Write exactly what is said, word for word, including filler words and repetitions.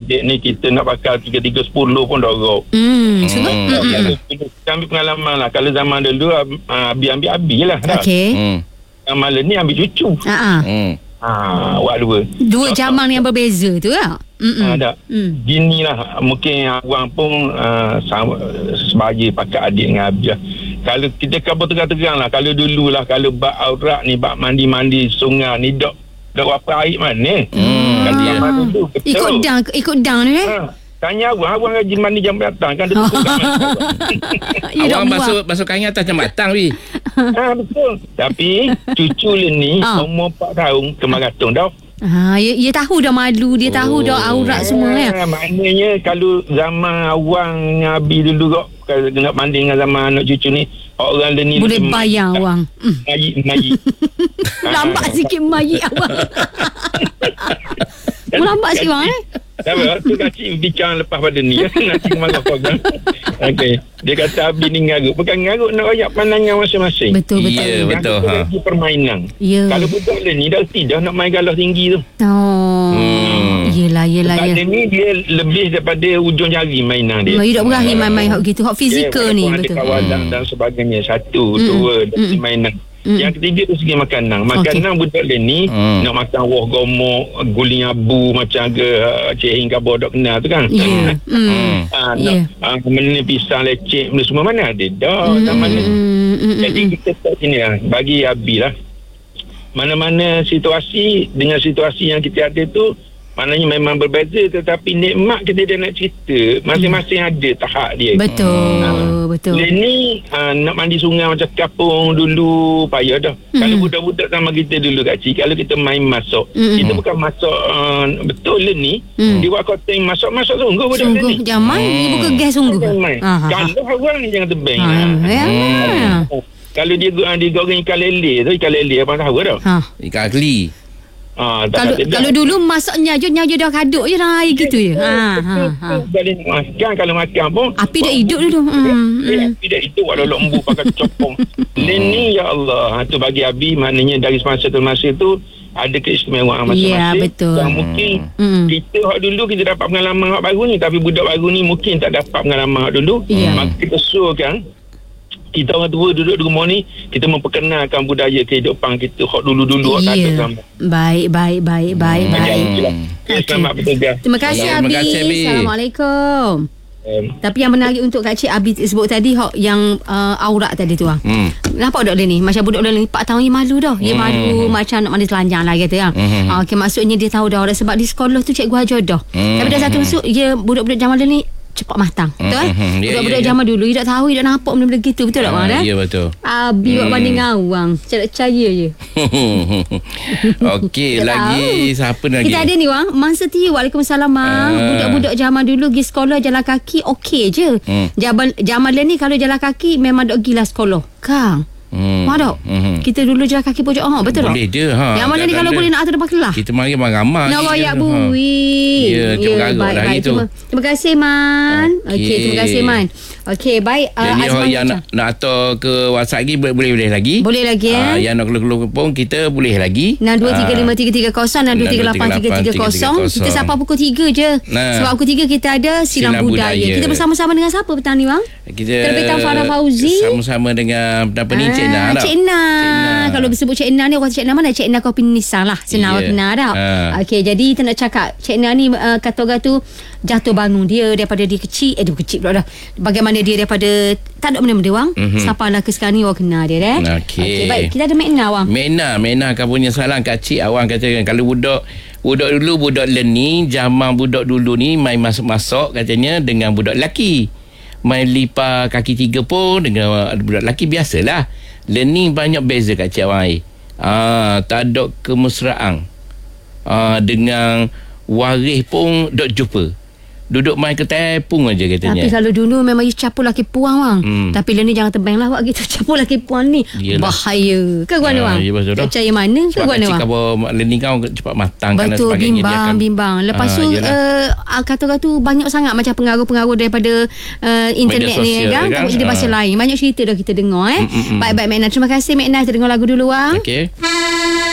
adik ni kita nak pakai tiga tiga sepuluh pun dorok. Hmm, sungguh. Kalau kita ambil pengalaman lah. Kalau zaman dulu uh, Abi ambil Abi lah. Okey. Hmm. Malam ni ambil cucu. Ha ah. Hmm. Ha, awak dua. Dua zaman yang berbeza tu lah. Ha, tak. Mm. Gini lah. Mungkin abang pun uh, sama, sebagai pakai adik dengan Abi lah. Kalau kita kabur terang-terang lah. Kalau dulu lah. Kalau bak aurat ni, bak mandi-mandi sungai ni, dok dok apa air mana? Hmm. Kalau Ya. zaman dulu. Betul. Ikut dang, ikut dang ni eh. Ha. Tanya abang, abang rajin mandi jam datang kan dia tukar Ya, Awak dok masuk masuk kain atas macam batang wi. ha, betul. Tapi cucu ni Ha. umur empat tahun kemaratung dah. Ha, dia, dia tahu dah malu, dia tahu Oh. dah aurat semua ya. Ha, maknanya kalau zaman awang dengan Abi dulu kok kalau nak banding dengan zaman anak cucu ni orang dia ni Boleh bayar wang. Hmm. Mayi mayi. Lambat sikit mayi awang. Lambat sikit wang eh. Sabar, tu kacik bincang lepas pada ni. Nanti malam program. Okey. Dia kata Abi ni ngarut. Bukan ngarut, nak rayak pandangan masing-masing. Betul betul. Ya, betul. Itu Ha. lagi permainan. Ya. Kalau budak dia ni dah tidak nak main galah tinggi tu. Oh. Hmm. Yelah yelah Budak ya. dia ni dia lebih daripada ujung jari mainan dia. Dia tak berakhir main-main hak gitu. Hak fizikal ni Ada betul. kawalan dan sebagainya. Satu, Mm. dua, dan Mm. mainan. Mm. Yang ketiga tu segi makanan. Makanan okay. budak dia ni Mm. nak makan wah gomok, guling abu macam ke uh, cehing ke bodok kenal tu kan. Ya. Hmm. Ah, Ya. nak uh, meni pisang lecek benda semua mana ada dah Hmm, zaman ni. hmm, hmm, Jadi hmm. kita tak sini lah bagi Abi lah. Mana-mana situasi dengan situasi yang kita ada tu maknanya memang berbeza, tetapi nikmat kita dia nak cerita masing-masing ada tahap dia. Betul, Hmm. betul. Dia ni uh, nak mandi sungai macam kapung dulu payah dah. Hmm. Kalau budak-budak sama kita dulu kak cik, kalau kita main masak, Hmm. kita bukan masak uh, betul lah ni. Hmm. Dia buat koting masak-masak sungguh budak dia Sungguh ni. jangan main, dia buka gas sungguh. Jangan main. Ha, ha, ha. Kalau orang ni jangan tebing. Ha, ya. Hmm. Kalau dia uh, dia goreng ikan lele tu, ikan lele abang tahu dah. Ha. Ikan keli. Ah, Kalau kalau dulu masaknya je nyaja dah kaduk je dah air gitu je. Ha ha ha. Kalau makan, kalau makan pun Api dah hidup dulu. Hmm. Eh, hmm. api dah hidup walau lembu pakai copong. Ini ya Allah, itu bagi Abi maknanya dari semasa ke masa tu ada keistimewaan masing-masing. Ya, betul. Dan mungkin Hmm. kita hak dulu kita dapat pengalaman hak baru ni, tapi budak baru ni mungkin tak dapat pengalaman hak dulu. Ya. Maka kita suruhkan kita orang tua duduk di rumah ni, kita memperkenalkan budaya kehidupan kita hak dulu-dulu hak tak ada Ya. zaman. Baik, baik, baik, baik, Macam baik. itulah. Okey. Selamat bertugas. Terima kasih Terima Abi. kasih, Abi. Assalamualaikum. Um, Tapi yang menarik untuk Kak Cik Abi sebut tadi hak yang uh, aurat tadi tu ah. Hmm. Nampak budak dia ni macam budak dia ni empat tahun dia malu dah. Dia Hmm. malu macam nak mandi telanjang lah kata ya. Hmm. Ah, okey maksudnya dia tahu dah sebab di sekolah tu cikgu ajar dah. Hmm. Tapi dah satu masuk dia budak-budak zaman dia ni cepat matang. Betul? Hmm, hmm, hmm. Ya, Budak-budak ya, ya. zaman dulu dia tak tahu, dia tak nampak benda-benda gitu. Betul tak bang? Ah, eh? ya betul. Abi buat Hmm. banding awang. Saya tak percaya je. Okey, Tak lagi tahu. siapa lagi? Kita ada ni wang, Mang Setia. Waalaikumsalam Mang. Ah. Budak-budak zaman dulu pergi sekolah jalan kaki okey je. Hmm. Zaman zaman ni kalau jalan kaki memang dok gila sekolah. Kang. Hmm. Mak dok. Hmm. Kita dulu jalan kaki pojok oh, betul tak? Boleh je ha. Yang mana ni Tak kalau ada. boleh nak atas depan kelas. Kita mari ramai. Nak royak Ha. buih. Ya, cuma garuk baik, dah baik. hari tu. Terima, terima kasih Man. Okey, Okey. terima kasih Man. Okey, baik. Uh, Jadi Azman orang yang macam- nak, nak atur ke WhatsApp lagi boleh-boleh lagi. Boleh lagi eh. Ah, yang nak keluar-keluar pun kita boleh lagi. enam dua tiga lima tiga tiga kosong enam dua tiga lapan tiga tiga kosong. Kita sampai pukul tiga je. Nah. Sebab pukul tiga kita ada Silang, Silang Budaya. Budaya. Kita bersama-sama dengan siapa petang ni bang? Kita Terbitan Farah Fauzi. sama-sama dengan apa ni Cik Na Ah, tak? Cik Na. Kalau disebut Cik Na ni orang Cik Na mana? Cik Na kopi Nissan lah. Senang Ya. kenal dah. Ah. Okey, jadi kita nak cakap Cik Na ni uh, kata orang tu jatuh bangun dia daripada dia kecil. Eh dia kecil pula dah. Bagaimana dia daripada tak ada benda-benda bang. Mhm. Sampailah ke sekarang ni orang kenal dia eh. Okey. Okey, baik. Kita ada Mek Na bang. Mena, Mena akan punya soalan Kak Cik awang katakan kalau budak budak dulu budak learning zaman budak dulu ni main masak-masak katanya dengan budak lelaki. Main lipat kaki tiga pun dengan budak lelaki biasalah. Learning banyak beza Kak Cik awang air. Ah, tak ada kemesraan. Ah, dengan waris pun dok jumpa. Duduk main ke tepung aja katanya. Tapi kalau dulu memang you capur laki puang bang. Hmm. Tapi lah ni jangan tebang lah awak gitu. Capur laki puang ni Yelah. bahaya. Ke guana Ah, bang? ya, betul dah. Percaya mana ke Sebab guana kecil bang? kalau learning kau cepat matang kan dan Betul, sebagainya. dia bimbang, akan- bimbang. Lepas Ah, tu yelah. uh, kata-kata banyak sangat macam pengaruh-pengaruh daripada uh, internet Media ni sosial kan. kan? Tak jadi bahasa Ah. lain. Banyak cerita dah kita dengar eh. Mm, mm, mm. Baik-baik Mek Na. Terima kasih Mek Na. Kita dengar lagu dulu bang. Okey.